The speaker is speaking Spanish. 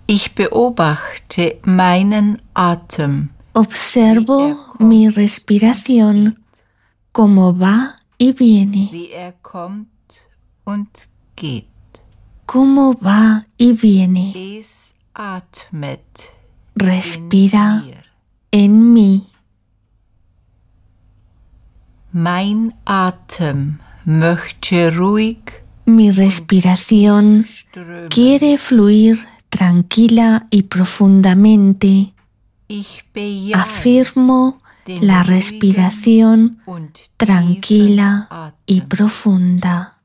Ich beobachte meinen Atem. Observo mi respiración, cómo va y viene. Wie kommt und geht. Cómo va y viene. Es atmet Respira in mir. en mí. Mein Atem möchte ruhig Mi respiración strömen. quiere fluir tranquila y profundamente. Ich bejahe Afirmo den la ruhigen respiración und tranquila tiefen y Atem. profunda.